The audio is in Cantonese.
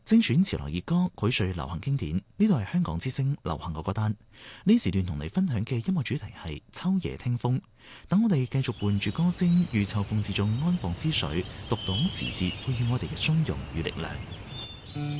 精選潮流熱歌，膾萃流行經典。呢度係香港之聲流行歌單。呢時段同你分享嘅音樂主題係秋夜聽風。等我哋繼續伴住歌聲，於秋風之中安放思緒，讀懂時節賦予我哋嘅從容與力量。